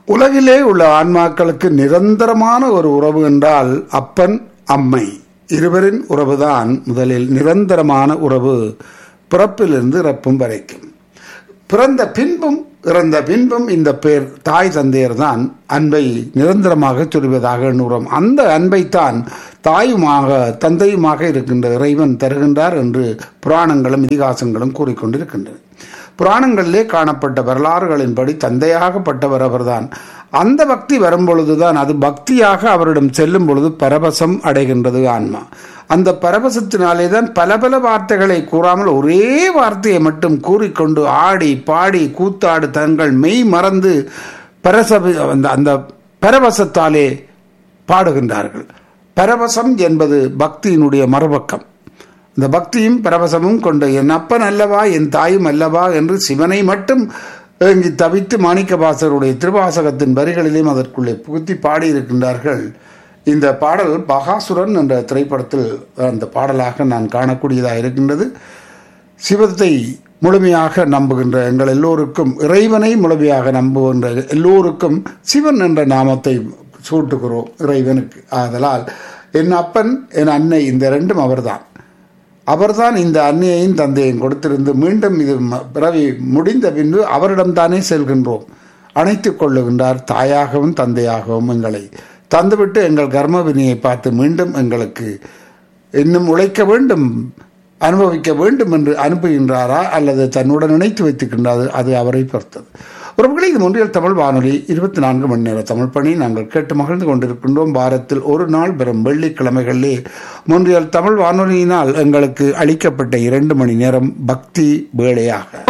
உலகிலே உள்ள ஆன்மாக்களுக்கு நிரந்தரமான ஒரு உறவு என்றால் அப்பன் அம்மை இருவரின் உறவுதான் முதலில் நிரந்தரமான உறவு, பிறப்பிலிருந்து இறப்பும் வரைக்கும். பிறந்த பின்பும் இறந்த பின்பும் இந்த பேர் தாய் தந்தையர் தான் அன்பை நிரந்தரமாக சொல்வதாக எண்ணுகிறோம். அந்த அன்பைத்தான் தாயுமாக தந்தையுமாக இருக்கின்ற இறைவன் தருகின்றார் என்று புராணங்களும் இதிகாசங்களும் கூறிக்கொண்டிருக்கின்றன. புராணங்களிலே காணப்பட்ட வரலாறுகளின்படி தந்தையாகப்பட்டவர் அவர்தான். அந்த பக்தி வரும்பொழுதுதான், அது பக்தியாக அவரிடம் செல்லும் பொழுது பரவசம் அடைகின்றது ஆன்மா. அந்த பரவசத்தினாலே தான் பல பல வார்த்தைகளை கூறாமல் ஒரே வார்த்தையை மட்டும் கூறிக்கொண்டு ஆடி பாடி கூத்தாடு தங்கள் மெய் மறந்து அந்த பரவசத்தாலே பாடுகின்றார்கள். பரவசம் என்பது பக்தியினுடைய மறுபக்கம். இந்த பக்தியும் பரவசமும் கொண்டு என் அப்பன் அல்லவா என் தாயும் அல்லவா என்று சிவனை மட்டும் ஏங்கி தவித்து மாணிக்கவாசருடைய திருவாசகத்தின் வரிகளிலும் அதற்குள்ளே புகுத்தி பாடியிருக்கின்றார்கள். இந்த பாடல் பகாசுரன் என்ற திரைப்படத்தில் அந்த பாடலாக நான் காணக்கூடியதாக இருக்கின்றது. சிவத்தை முழுமையாக நம்புகின்ற எங்கள் எல்லோருக்கும், இறைவனை முழுமையாக நம்புகின்ற எல்லோருக்கும் சிவன் என்ற நாமத்தை சூட்டுகிறோம் இறைவனுக்கு. ஆதலால் என் அப்பன் என் அன்னை இந்த ரெண்டும் அவர்தான் இந்த அன்னையையும் தந்தையையும் கொடுத்திருந்து மீண்டும் இது பிறவி முடிந்த பின்பு அவரிடம்தானே செல்கின்றோம். அணைத்துக் கொள்ளுகின்றார் தாயாகவும் தந்தையாகவும் எங்களை தந்துவிட்டு எங்கள் கர்ம வினையை பார்த்து மீண்டும் எங்களுக்கு இன்னும் உழைக்க வேண்டும், அனுபவிக்க வேண்டும் என்று அனுப்புகின்றாரா அல்லது தன்னுடன் இணைத்து வைத்துக்கின்றார், அது அவரை பொறுத்தது. உறவுகளை இது ஒன்றியல் தமிழ் வானொலி 24 மணி நேர தமிழ் பணி நாங்கள் கேட்டு மகிழ்ந்து கொண்டிருக்கின்றோம். வாரத்தில் ஒரு நாள் பெறும் வெள்ளிக்கிழமைகளிலே ஒன்றியல் தமிழ் வானொலியினால் எங்களுக்கு அளிக்கப்பட்ட 2 மணி நேரம் பக்தி வேளையாக